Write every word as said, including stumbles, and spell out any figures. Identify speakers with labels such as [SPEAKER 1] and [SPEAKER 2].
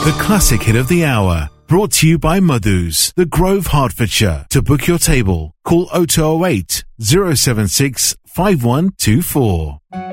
[SPEAKER 1] The classic hit of the hour. Brought to you by Madhu's, The Grove, Hertfordshire. To book your table, call oh two oh eight, oh seven six, five one two four.